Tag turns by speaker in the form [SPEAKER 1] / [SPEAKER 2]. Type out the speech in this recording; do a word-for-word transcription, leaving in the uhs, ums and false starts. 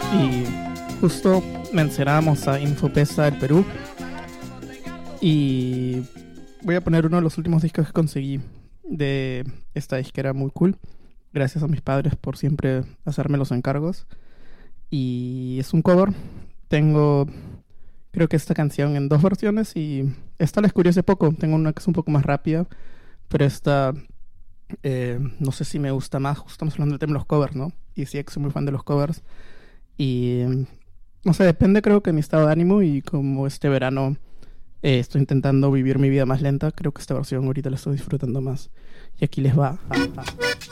[SPEAKER 1] Y justo mencionábamos a Infopesa del Perú. Y voy a poner uno de los últimos discos que conseguí de esta disquera muy cool. Gracias a mis padres por siempre hacerme los encargos. Y es un cover. Tengo, creo que esta canción en dos versiones. Y esta la descubrí hace poco. Tengo una que es un poco más rápida. Pero esta, eh, no sé si me gusta más. Justo estamos hablando del tema de los covers, ¿no? Y sí, que soy muy fan de los covers. Y no sé, depende creo que de mi estado de ánimo. Y como este verano eh, estoy intentando vivir mi vida más lenta, creo que esta versión ahorita la estoy disfrutando más. Y aquí les va. Ah, ah.